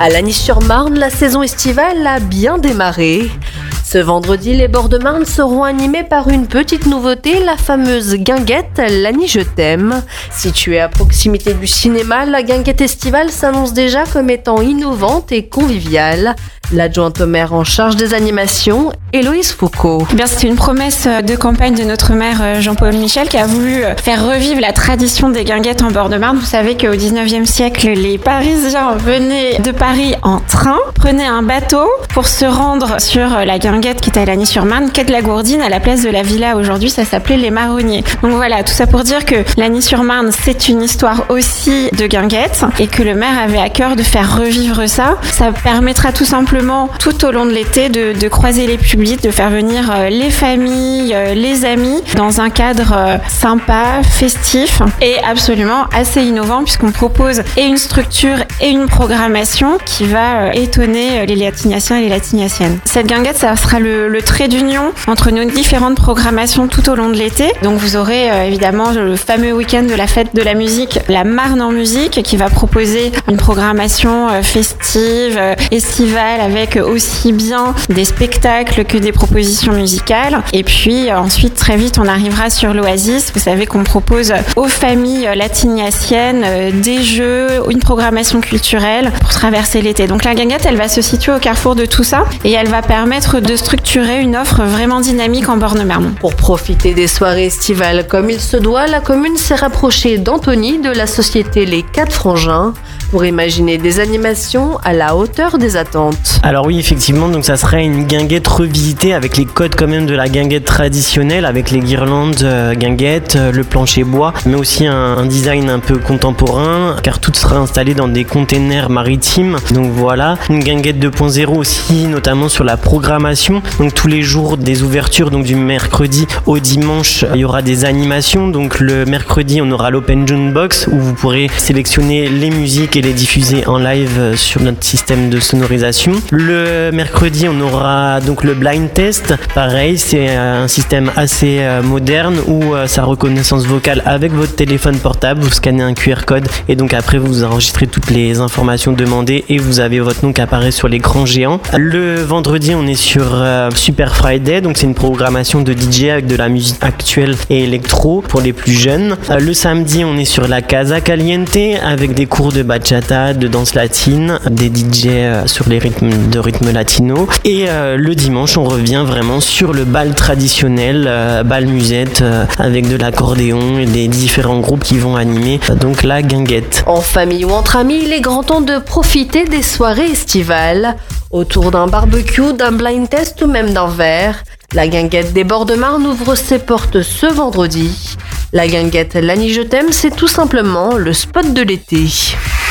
À Lagny-sur-Marne, la saison estivale a bien démarré. Ce vendredi, les bords de Marne seront animés par une petite nouveauté, la fameuse guinguette Lagny Je t'aime. Située à proximité du cinéma, la guinguette estivale s'annonce déjà comme étant innovante et conviviale. L'adjointe au maire en charge des animations, Héloïse Foucault. C'était une promesse de campagne de notre maire Jean-Paul Michel qui a voulu faire revivre la tradition des guinguettes en bord de Marne. Vous savez qu'au 19e siècle, les Parisiens venaient de Paris en train, prenaient un bateau pour se rendre sur la guinguette qui était à Lagny-sur-Marne, quai de la Gourdine, à la place de la Villa. Aujourd'hui, ça s'appelait les Marronniers. Donc voilà, tout ça pour dire que Lagny-sur-Marne, c'est une histoire aussi de guinguettes et que le maire avait à cœur de faire revivre ça. Ça permettra tout simplement tout au long de l'été de croiser les publics, de faire venir les familles, les amis dans un cadre sympa, festif et absolument assez innovant puisqu'on propose et une structure et une programmation qui va étonner les Latignasiens et les Latignasiennes. Cette guinguette, ça sera le trait d'union entre nos différentes programmations tout au long de l'été. Donc vous aurez évidemment le fameux week-end de la fête de la musique, la Marne en musique, qui va proposer une programmation festive, estivale, avec aussi bien des spectacles que des propositions musicales. Et puis ensuite, très vite, on arrivera sur l'Oasis. Vous savez qu'on propose aux familles latignasiennes des jeux, une programmation culturelle pour traverser l'été. Donc la guinguette, elle va se situer au carrefour de tout ça et elle va permettre de structurer une offre vraiment dynamique en bord de Marne. Pour profiter des soirées estivales comme il se doit, la commune s'est rapprochée d'Anthony de la société Les 4 Frangins pour imaginer des animations à la hauteur des attentes. Alors oui, effectivement, donc ça serait une guinguette revisitée avec les codes quand même de la guinguette traditionnelle, avec les guirlandes guinguettes, le plancher bois, mais aussi un design un peu contemporain, car tout sera installé dans des containers maritimes. Donc voilà, une guinguette 2.0 aussi, notamment sur la programmation. Donc tous les jours des ouvertures, donc du mercredi au dimanche, il y aura des animations. Donc le mercredi, on aura l'Open Junebox où vous pourrez sélectionner les musiques et les diffuser en live sur notre système de sonorisation. Le mercredi, on aura donc le blind test. Pareil, c'est un système assez moderne où sa reconnaissance vocale avec votre téléphone portable, vous scannez un QR code et donc après vous enregistrez toutes les informations demandées et vous avez votre nom qui apparaît sur l'écran géant. Le vendredi, on est sur Super Friday, donc c'est une programmation de DJ avec de la musique actuelle et électro pour les plus jeunes. Le samedi, on est sur la Casa Caliente avec des cours de bachata, de danse latine, des DJ sur les rythmes latino. Et le dimanche, on revient vraiment sur le bal traditionnel, bal musette, avec de l'accordéon et des différents groupes qui vont animer donc la guinguette. En famille ou entre amis, il est grand temps de profiter des soirées estivales. Autour d'un barbecue, d'un blind test ou même d'un verre, la guinguette des bords de Marne ouvre ses portes ce vendredi. La guinguette Lagny Je t'aime, c'est tout simplement le spot de l'été.